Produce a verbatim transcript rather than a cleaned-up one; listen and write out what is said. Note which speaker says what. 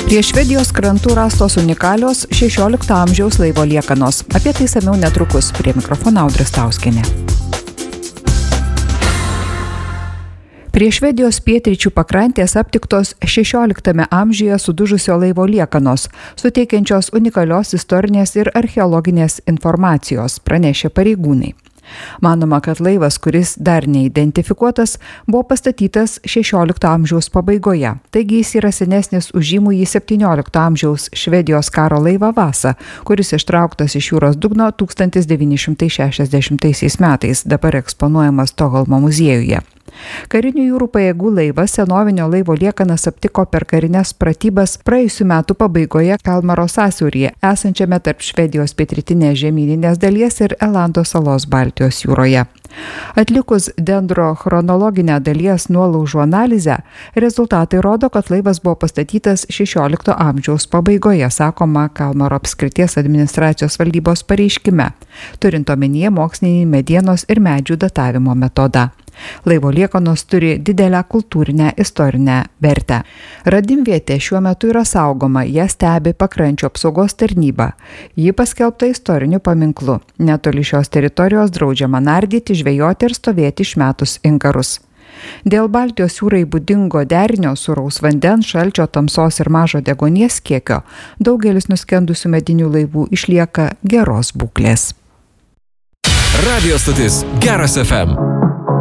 Speaker 1: Prie Švedijos krantų rastos unikalios šešiolikto amžiaus laivo liekanos. Apie tai išsamiau netrukus. Prie mikrofono Audra Stauskienė. Prie Švedijos pietryčių pakrantės aptiktos šešioliktame amžiuje sudužusio laivo liekanos, suteikiančios unikalios istorinės ir archeologinės informacijos, pranešė pareigūnai. Manoma, kad laivas, kuris dar neidentifikuotas, buvo pastatytas šešiolikto amžiaus pabaigoje. Taigi jis yra senesnis už žymųjį septyniolikto amžiaus Švedijos karo laivą Vasa, kuris ištrauktas iš jūros dugno tūkstantis devyni šimtai šešiasdešimtaisiais metais, dabar eksponuojamas Stokholmo muziejuje. Karinių jūrų pajėgų laivas senovinio laivo liekanas aptiko per karines pratybas praėjusių metų pabaigoje Kalmaro sąsiauryje, esančiame tarp Švedijos pietrytinės žemyninės dalies ir Elando salos Baltijos jūroje. Atlikus dendrochronologinę dalies nuolaužų analizę, rezultatai rodo, kad laivas buvo pastatytas šešiolikto amžiaus pabaigoje, sakoma Kalmaro apskrities administracijos valdybos pareiškime, turint omenyje mokslinį medienos ir medžių datavimo metodą. Laivo liekanos turi didelę kultūrinę istorinę vertę. Radimvietė šiuo metu yra saugoma, ją stebi pakrančių apsaugos tarnyba. Ji paskelbta istoriniu paminklu. Netoli šios teritorijos draudžiama nardyti, žvejoti ir stovėti išmetus inkarus. Dėl Baltijos jūrai būdingo derinio sūraus vandens, šalčio, tamsos ir mažo deguonies kiekio, daugelis nuskendusių medinių laivų išlieka geros būklės.
Speaker 2: Radio stotis Geras F M.